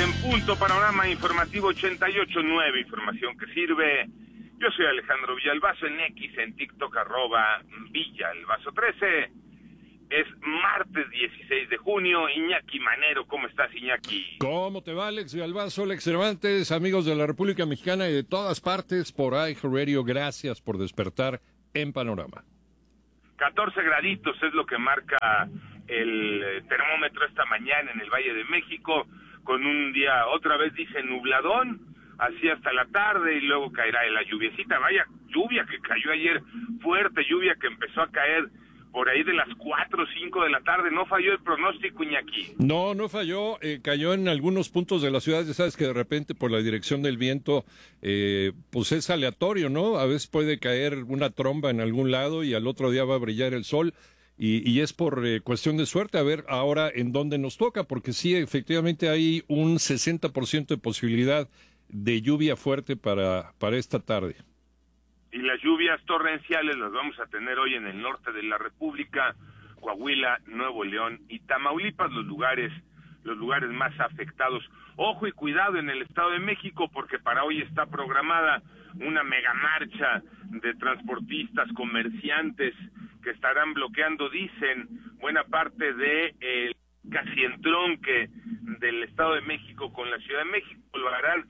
en punto, panorama informativo 88.9, información que sirve. Yo soy Alejandro Villalbazo en X, en TikTok, @Villalbazo13. Es martes 16 de junio. Iñaki Manero, ¿cómo estás, Iñaki? ¿Cómo te va, Alex Villalbazo, Alex Cervantes, amigos de la República Mexicana y de todas partes por iHeartRadio? Gracias por despertar en Panorama. 14 graditos es lo que marca el termómetro esta mañana en el Valle de México, con un día, otra vez dice nubladón, así hasta la tarde, y luego caerá la lluviecita. Vaya lluvia que cayó ayer, fuerte lluvia que empezó a caer por ahí de las 4 o 5 de la tarde. ¿No falló el pronóstico, Iñaki? No falló, cayó en algunos puntos de la ciudad. Ya sabes que de repente por la dirección del viento, pues es aleatorio, ¿no? A veces puede caer una tromba en algún lado y al otro día va a brillar el sol. Y es por cuestión de suerte, a ver ahora en dónde nos toca, porque sí, efectivamente hay un 60% de posibilidad de lluvia fuerte para esta tarde. Y las lluvias torrenciales las vamos a tener hoy en el norte de la República, Coahuila, Nuevo León y Tamaulipas, los lugares más afectados. Ojo y cuidado en el Estado de México, porque para hoy está programada una mega marcha de transportistas, comerciantes que estarán bloqueando, dicen, buena parte de casi entronque del Estado de México con la Ciudad de México. Lo harán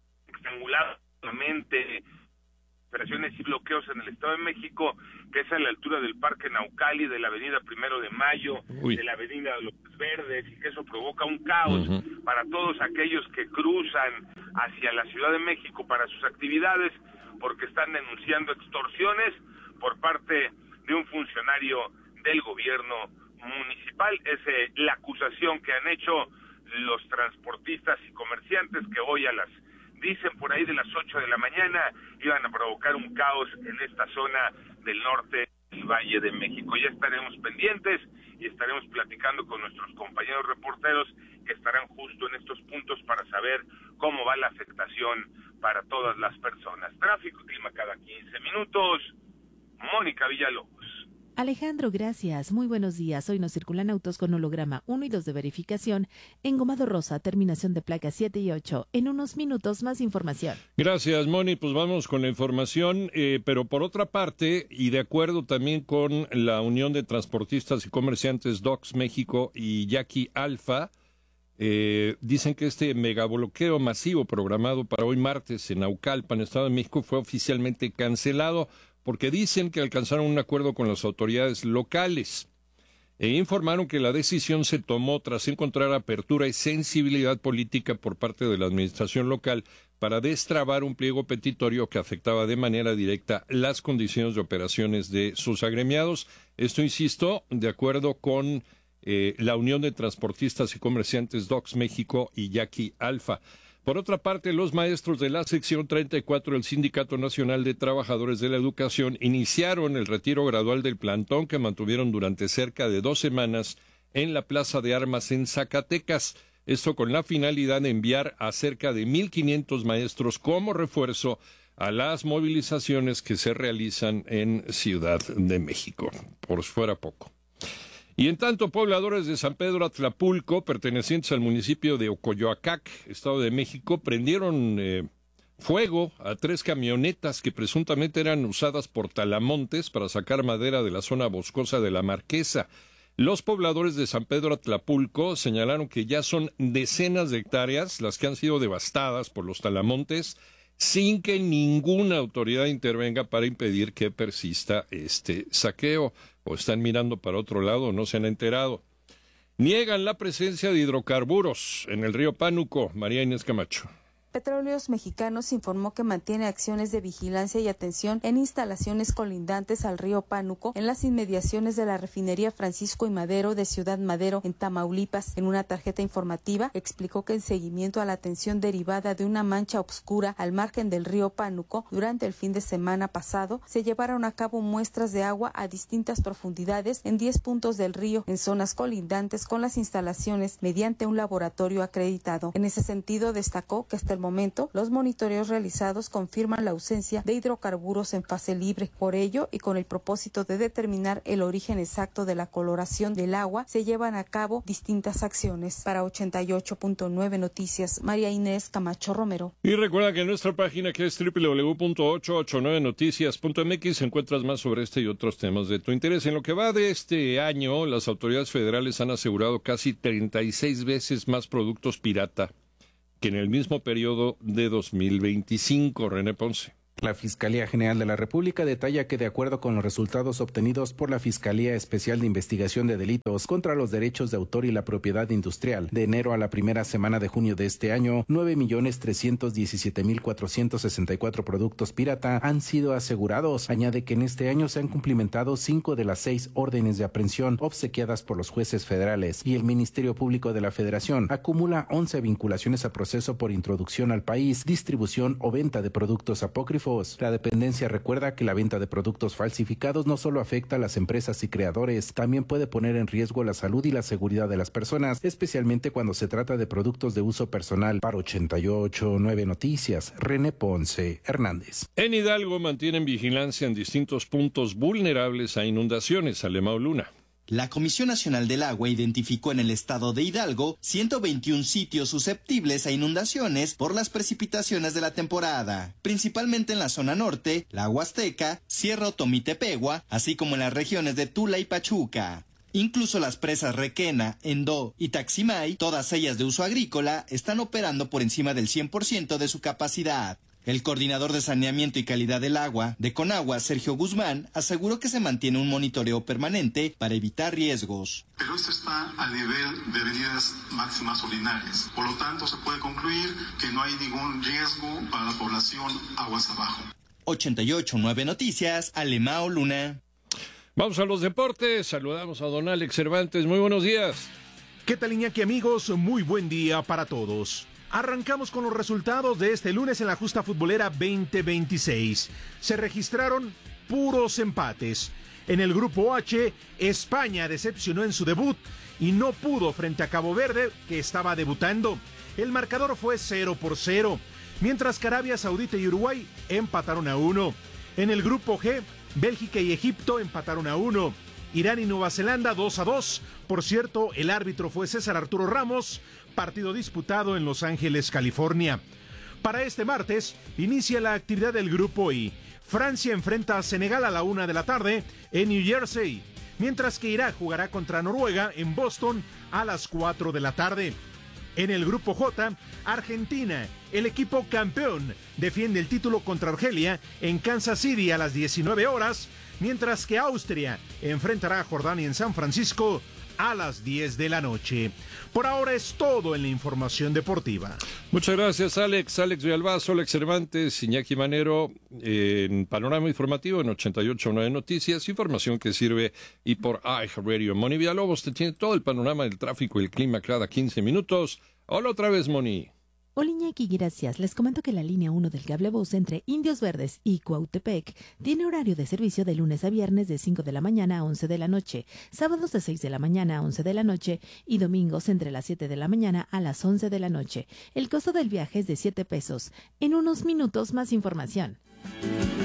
rectangularmente, operaciones y bloqueos en el Estado de México, que es a la altura del Parque Naucali, de la Avenida Primero de Mayo, de la Avenida López Verdes, y que eso provoca un caos para todos aquellos que cruzan hacia la Ciudad de México para sus actividades, porque están denunciando extorsiones por parte de un funcionario del gobierno municipal. Es la acusación que han hecho los transportistas y comerciantes, que hoy dicen por ahí de las 8 de la mañana, iban a provocar un caos en esta zona del norte del Valle de México. Ya estaremos pendientes y estaremos platicando con nuestros compañeros reporteros que estarán justo en estos puntos para saber cómo va la afectación para todas las personas. Tráfico y clima cada 15 minutos. Mónica Villalobos. Alejandro, gracias. Muy buenos días. Hoy nos circulan autos con holograma 1 y 2 de verificación. Engomado rosa, terminación de placas 7 y 8. En unos minutos, más información. Gracias, Moni. Pues vamos con la información, pero por otra parte, y de acuerdo también con la Unión de Transportistas y Comerciantes DOCS México y Yaqui Alfa, dicen que este megabloqueo masivo programado para hoy martes en Naucalpan, Estado de México, fue oficialmente cancelado, porque dicen que alcanzaron un acuerdo con las autoridades locales e informaron que la decisión se tomó tras encontrar apertura y sensibilidad política por parte de la administración local para destrabar un pliego petitorio que afectaba de manera directa las condiciones de operaciones de sus agremiados. Esto, insisto, de acuerdo con la Unión de Transportistas y Comerciantes DOCS México y Yaqui Alfa. Por otra parte, los maestros de la sección 34 del Sindicato Nacional de Trabajadores de la Educación iniciaron el retiro gradual del plantón que mantuvieron durante cerca de 2 semanas en la Plaza de Armas en Zacatecas. Esto con la finalidad de enviar a cerca de 1,500 maestros como refuerzo a las movilizaciones que se realizan en Ciudad de México, por si fuera poco. Y en tanto, pobladores de San Pedro Atlapulco, pertenecientes al municipio de Ocoyoacac, Estado de México, prendieron fuego a 3 camionetas que presuntamente eran usadas por talamontes para sacar madera de la zona boscosa de La Marquesa. Los pobladores de San Pedro Atlapulco señalaron que ya son decenas de hectáreas las que han sido devastadas por los talamontes, sin que ninguna autoridad intervenga para impedir que persista este saqueo. O están mirando para otro lado, no se han enterado. Niegan la presencia de hidrocarburos en el río Pánuco. María Inés Camacho. Petróleos Mexicanos informó que mantiene acciones de vigilancia y atención en instalaciones colindantes al río Pánuco, en las inmediaciones de la refinería Francisco y Madero de Ciudad Madero, en Tamaulipas. En una tarjeta informativa explicó que en seguimiento a la atención derivada de una mancha oscura al margen del río Pánuco, durante el fin de semana pasado, se llevaron a cabo muestras de agua a distintas profundidades en 10 puntos del río, en zonas colindantes con las instalaciones, mediante un laboratorio acreditado. En ese sentido, destacó que hasta el momento, los monitoreos realizados confirman la ausencia de hidrocarburos en fase libre. Por ello, y con el propósito de determinar el origen exacto de la coloración del agua, se llevan a cabo distintas acciones. Para 88.9 Noticias, María Inés Camacho Romero. Y recuerda que en nuestra página, que es www.889noticias.mx, encuentras más sobre este y otros temas de tu interés. En lo que va de este año, las autoridades federales han asegurado casi 36 veces más productos pirata que en el mismo periodo de 2025. René Ponce. La Fiscalía General de la República detalla que, de acuerdo con los resultados obtenidos por la Fiscalía Especial de Investigación de Delitos contra los Derechos de Autor y la Propiedad Industrial, de enero a la primera semana de junio de este año, 9.317.464 productos pirata han sido asegurados. Añade que en este año se han cumplimentado 5 de las 6 órdenes de aprehensión obsequiadas por los jueces federales, y el Ministerio Público de la Federación acumula 11 vinculaciones a proceso por introducción al país, distribución o venta de productos apócrifos. La dependencia recuerda que la venta de productos falsificados no solo afecta a las empresas y creadores, también puede poner en riesgo la salud y la seguridad de las personas, especialmente cuando se trata de productos de uso personal. Para 88.9 Noticias, René Ponce Hernández. En Hidalgo mantienen vigilancia en distintos puntos vulnerables a inundaciones. Alemão Luna. La Comisión Nacional del Agua identificó en el estado de Hidalgo 121 sitios susceptibles a inundaciones por las precipitaciones de la temporada, principalmente en la zona norte, la Huasteca, Sierra Otomí-Tepehua, así como en las regiones de Tula y Pachuca. Incluso las presas Requena, Endó y Taximay, todas ellas de uso agrícola, están operando por encima del 100% de su capacidad. El coordinador de saneamiento y calidad del agua de Conagua, Sergio Guzmán, aseguró que se mantiene un monitoreo permanente para evitar riesgos. Pero esto está a nivel de avenidas máximas ordinarias. Por lo tanto, se puede concluir que no hay ningún riesgo para la población aguas abajo. 88.9 Noticias, Alemão Luna. Vamos a los deportes. Saludamos a don Alex Cervantes. Muy buenos días. ¿Qué tal, Iñaki, amigos? Muy buen día para todos. Arrancamos con los resultados de este lunes en la justa futbolera 2026. Se registraron puros empates. En el grupo H, España decepcionó en su debut y no pudo frente a Cabo Verde, que estaba debutando. El marcador fue 0-0, mientras que Arabia Saudita y Uruguay empataron a 1. En el grupo G, Bélgica y Egipto empataron a 1. Irán y Nueva Zelanda 2-2. Por cierto, el árbitro fue César Arturo Ramos, partido disputado en Los Ángeles, California. Para este martes, inicia la actividad del grupo I. Francia enfrenta a Senegal a la 1 de la tarde en New Jersey, mientras que Irak jugará contra Noruega en Boston a las 4 de la tarde. En el grupo J, Argentina, el equipo campeón, defiende el título contra Argelia en Kansas City a las 19 horas, mientras que Austria enfrentará a Jordania en San Francisco a las 10 de la noche. Por ahora es todo en la información deportiva. Muchas gracias, Alex. Alex Villalbazo, Alex Cervantes, Iñaki Manero, en Panorama Informativo en 88.9 Noticias, información que sirve y por iHeartRadio. Moni Villalobos te tiene todo el panorama del tráfico y el clima cada 15 minutos. Hola otra vez, Moni. Hola, Iñaki, gracias. Les comento que la línea 1 del cablebús entre Indios Verdes y Cuautepec tiene horario de servicio de lunes a viernes de 5 de la mañana a 11 de la noche, sábados de 6 de la mañana a 11 de la noche y domingos entre las 7 de la mañana a las 11 de la noche. El costo del viaje es de $7. En unos minutos más información.